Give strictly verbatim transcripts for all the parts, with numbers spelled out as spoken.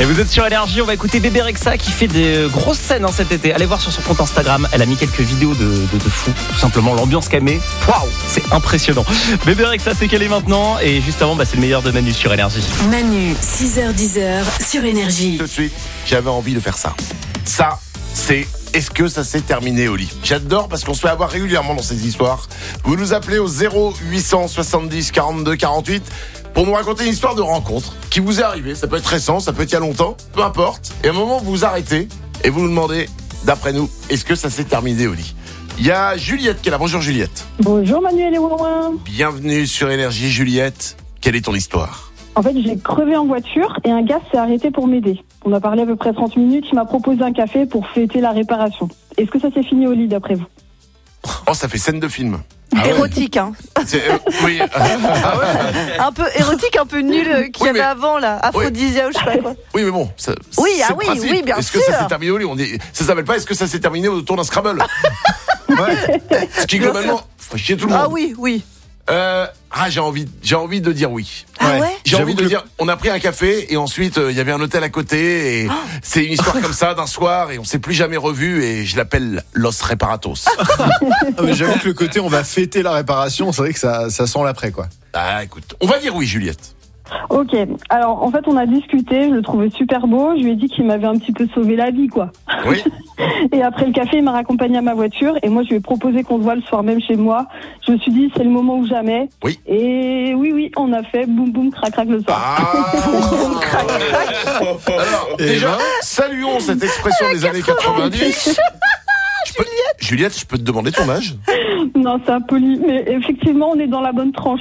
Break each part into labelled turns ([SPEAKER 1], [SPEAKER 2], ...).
[SPEAKER 1] Et vous êtes sur Énergie, on va écouter Bébé Rexha qui fait des grosses scènes hein, cet été. Allez voir sur son compte Instagram, elle a mis quelques vidéos de, de, de fou. Tout simplement, l'ambiance qu'elle met, waouh, c'est impressionnant. Bébé Rexha, c'est qu'elle est maintenant. Et juste avant, bah, c'est le meilleur de Manu sur Énergie.
[SPEAKER 2] Manu, six heures dix sur Énergie.
[SPEAKER 3] Tout de suite, j'avais envie de faire ça. Ça, c'est... Est-ce que ça s'est terminé au lit ? J'adore parce qu'on se fait avoir régulièrement dans ces histoires. Vous nous appelez au zéro huit cent soixante-dix quarante-deux quarante-huit pour nous raconter une histoire de rencontre qui vous est arrivée. Ça peut être récent, ça peut être il y a longtemps, peu importe. Et à un moment, vous vous arrêtez et vous nous demandez, d'après nous, est-ce que ça s'est terminé au lit ? Il y a Juliette qui est là. Bonjour Juliette.
[SPEAKER 4] Bonjour Manuel et Ouin.
[SPEAKER 3] Bienvenue sur Énergie Juliette. Quelle est ton histoire ?
[SPEAKER 4] En fait, j'ai crevé en voiture et un gars s'est arrêté pour m'aider. On a parlé à peu près trente minutes, il m'a proposé un café pour fêter la réparation. Est-ce que ça s'est fini au lit d'après vous ?
[SPEAKER 3] Oh, ça fait scène de film.
[SPEAKER 5] Ah érotique, ouais. hein.
[SPEAKER 3] C'est, euh, oui. Ah ouais.
[SPEAKER 5] Un peu érotique, un peu nul euh, qu'il
[SPEAKER 3] oui,
[SPEAKER 5] y avait
[SPEAKER 3] mais...
[SPEAKER 5] avant là, aphrodisia oui. ou je sais pas quoi.
[SPEAKER 3] Oui, mais bon, ça,
[SPEAKER 5] oui,
[SPEAKER 3] c'est
[SPEAKER 5] ah oui,
[SPEAKER 3] principe.
[SPEAKER 5] oui, bien
[SPEAKER 3] est-ce
[SPEAKER 5] sûr.
[SPEAKER 3] Est-ce que ça s'est terminé au lit ? On dit, ça s'appelle pas. Est-ce que ça s'est terminé autour d'un Scrabble ? Ouais. Ce qui globalement, faut chier tout le monde.
[SPEAKER 5] Ah oui, oui.
[SPEAKER 3] Euh, ah, j'ai envie, j'ai envie de dire oui.
[SPEAKER 5] Ah ouais, ouais
[SPEAKER 3] j'ai envie de le... dire, on a pris un café et ensuite il euh, y avait un hôtel à côté et oh. c'est une histoire comme ça d'un soir et on s'est plus jamais revus et je l'appelle Los Reparatos.
[SPEAKER 6] Ah, mais j'avoue que le côté on va fêter la réparation, c'est vrai que ça, ça sent l'après quoi.
[SPEAKER 3] Ah, écoute, on va dire oui, Juliette.
[SPEAKER 4] Ok, alors en fait on a discuté, je le trouvais super beau, je lui ai dit qu'il m'avait un petit peu sauvé la vie quoi.
[SPEAKER 3] Oui.
[SPEAKER 4] Et après le café il m'a raccompagné à ma voiture et moi je lui ai proposé qu'on se voit le soir même chez moi. Je me suis dit c'est le moment ou jamais.
[SPEAKER 3] Oui.
[SPEAKER 4] Et oui oui on a fait boum boum crac crac le soir.
[SPEAKER 3] Ah.
[SPEAKER 5] Boum crac crac.
[SPEAKER 3] Alors et déjà ben saluons cette expression des années quatre-vingt-dix. Je peux... Juliette, je peux te demander ton âge ?
[SPEAKER 4] Non c'est impoli, mais effectivement on est dans la bonne tranche.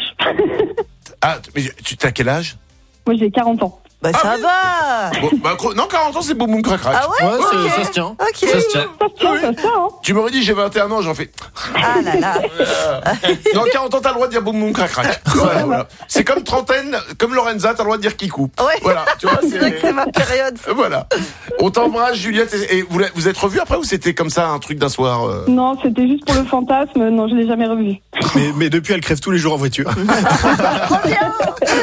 [SPEAKER 3] Ah, mais tu t'as quel âge ?
[SPEAKER 4] Moi j'ai quarante ans.
[SPEAKER 5] Bah
[SPEAKER 3] ah,
[SPEAKER 5] ça
[SPEAKER 3] oui.
[SPEAKER 5] va.
[SPEAKER 3] Bon, bah, non, quarante ans c'est boum boum crac crac.
[SPEAKER 5] Ah ouais,
[SPEAKER 6] ouais
[SPEAKER 5] okay.
[SPEAKER 6] ça, ça se tient.
[SPEAKER 5] Okay.
[SPEAKER 6] Ça se tient.
[SPEAKER 4] Ça se tient,
[SPEAKER 3] oui.
[SPEAKER 4] ça se tient, hein.
[SPEAKER 3] Tu m'aurais dit j'ai vingt et un ans, j'en fais.
[SPEAKER 5] Ah là là.
[SPEAKER 3] Non, quarante ans, t'as le droit de dire boum boum crac crac. Ouais, voilà. C'est comme trentaine, comme Lorenza, t'as le droit de dire kikou.
[SPEAKER 5] Ouais.
[SPEAKER 3] Voilà, tu vois,
[SPEAKER 5] c'est... c'est vrai que c'est ma période.
[SPEAKER 3] Voilà. On t'embrasse, Juliette. Et vous vous êtes revus après ou c'était comme ça un truc d'un soir euh...
[SPEAKER 4] Non, c'était juste pour le fantasme. Non, je l'ai jamais revu.
[SPEAKER 6] Mais, mais depuis, elle crève tous les jours en voiture.
[SPEAKER 5] Trop bien.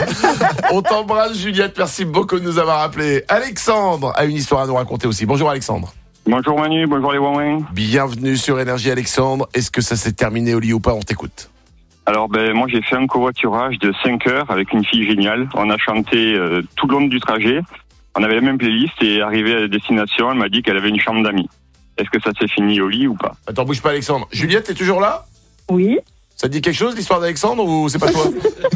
[SPEAKER 3] On t'embrasse, Juliette. Merci beaucoup de nous avoir appelés. Alexandre a une histoire à nous raconter aussi. Bonjour, Alexandre.
[SPEAKER 7] Bonjour Manu, bonjour les Wouin.
[SPEAKER 3] Bienvenue sur Énergie, Alexandre. Est-ce que ça s'est terminé au lit ou pas ? On t'écoute.
[SPEAKER 7] Alors ben moi j'ai fait un covoiturage de cinq heures avec une fille géniale. On a chanté euh, tout le long du trajet. On avait la même playlist et arrivé à la destination, elle m'a dit qu'elle avait une chambre d'amis. Est-ce que ça s'est fini au lit ou pas ?
[SPEAKER 3] Attends, bouge pas, Alexandre. Juliette, t'es toujours là ?
[SPEAKER 4] Oui.
[SPEAKER 3] Ça te dit quelque chose, l'histoire d'Alexandre, ou c'est pas toi ?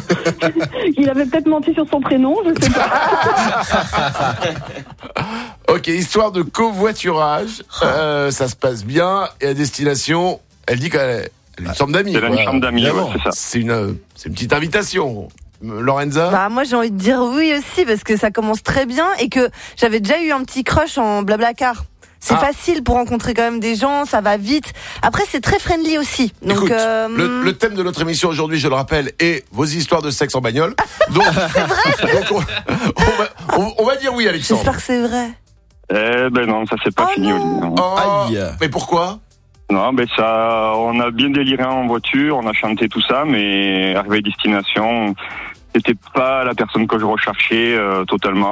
[SPEAKER 4] Il avait peut-être menti sur son prénom, je sais pas.
[SPEAKER 3] Ok, histoire de covoiturage. Euh, ça se passe bien. Et à destination, elle dit qu'elle a une chambre d'amis.
[SPEAKER 7] Elle a une chambre d'amis, ouais, c'est ça.
[SPEAKER 3] C'est une, c'est une petite invitation. Lorenza ?
[SPEAKER 5] Bah moi j'ai envie de dire oui aussi parce que ça commence très bien et que j'avais déjà eu un petit crush en Blablacar. C'est ah. facile pour rencontrer quand même des gens, ça va vite. Après, c'est très friendly aussi. Donc,
[SPEAKER 3] Écoute,
[SPEAKER 5] euh...
[SPEAKER 3] le, le thème de notre émission aujourd'hui, je le rappelle, est vos histoires de sexe en bagnole. Donc,
[SPEAKER 5] c'est vrai.
[SPEAKER 3] donc on, on, va, on, on va dire oui, Alexandre.
[SPEAKER 5] J'espère que c'est vrai.
[SPEAKER 7] Eh ben non, ça s'est pas
[SPEAKER 5] oh
[SPEAKER 7] fini
[SPEAKER 5] non.
[SPEAKER 7] au lit. Non.
[SPEAKER 3] Oh,
[SPEAKER 6] Aïe.
[SPEAKER 3] Mais pourquoi ?
[SPEAKER 7] Non, ben ça, on a bien déliré en voiture, on a chanté tout ça, mais arrivé à destination, c'était pas la personne que je recherchais euh, totalement.